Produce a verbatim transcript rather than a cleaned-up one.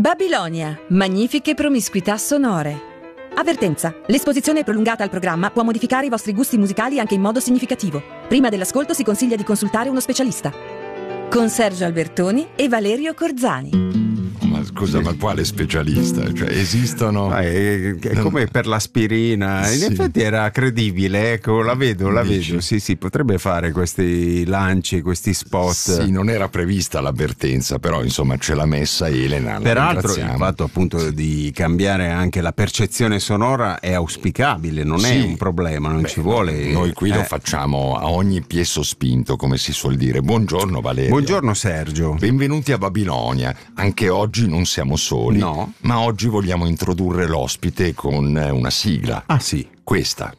Babilonia, magnifiche promiscuità sonore. Avvertenza: l'esposizione prolungata al programma può modificare i vostri gusti musicali anche in modo significativo. Prima dell'ascolto si consiglia di consultare uno specialista. Con Sergio Albertoni e Valerio Corzani. Ma scusa, ma quale specialista? Cioè, esistono... Ah, è, è come per l'aspirina. In Sì. effetti era credibile, ecco, la vedo, la Dici? vedo. Sì, sì, potrebbe fare questi lanci, questi spot. Sì, non era prevista l'avvertenza, però insomma ce l'ha messa Elena. la Peraltro il ringraziamo. fatto appunto di cambiare anche la percezione sonora è auspicabile, non è Sì. un problema, non Beh, ci vuole. Noi qui lo eh. facciamo a ogni piè sospinto, come si suol dire. Buongiorno Valerio. Buongiorno Sergio. Benvenuti a Babilonia. Anche oggi non siamo soli, No. ma oggi vogliamo introdurre l'ospite con una sigla. Ah sì. Questa.